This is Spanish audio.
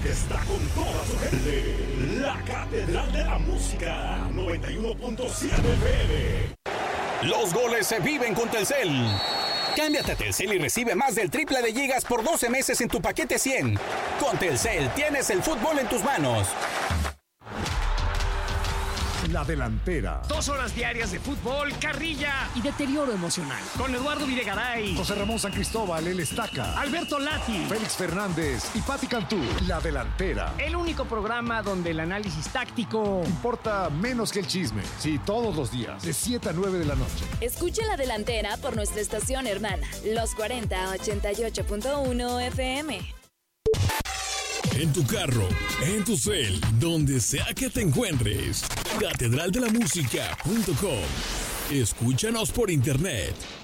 que está con toda su gente. La Catedral de la Música, 91.7 FM. Los goles se viven con Telcel. Cámbiate a Telcel y recibe más del triple de gigas por 12 meses en tu paquete 100. Con Telcel tienes el fútbol en tus manos. La Delantera. 2 horas diarias de fútbol, carrilla y deterioro emocional. Con Eduardo Videgaray, José Ramón San Cristóbal, el Estaca, Alberto Lati, Félix Fernández y Pati Cantú. La Delantera. El único programa donde el análisis táctico importa menos que el chisme. Sí, todos los días, de 7 a 9 de la noche. Escucha La Delantera por nuestra estación hermana, Los 40 88.1 FM. En tu carro, en tu cel, donde sea que te encuentres. Catedraldelamusica.com. Escúchanos por internet